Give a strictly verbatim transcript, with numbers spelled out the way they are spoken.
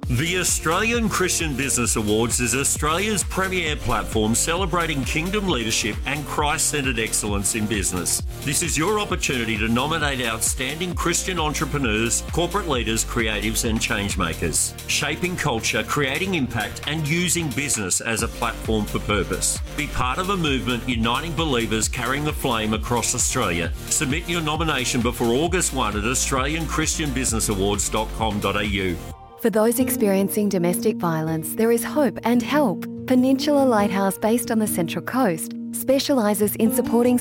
The Australian Christian Business Awards is Australia's premier platform celebrating kingdom leadership and Christ-centred excellence in business. This is your opportunity to nominate outstanding Christian entrepreneurs, corporate leaders, creatives and changemakers, shaping culture, creating impact and using business as a platform for purpose. Be part of a movement uniting believers carrying the flame across Australia. Submit your nomination before August first at australian christian business awards dot com dot a u. For those experiencing domestic violence, there is hope and help. Peninsula Lighthouse, based on the Central Coast, specialises in supporting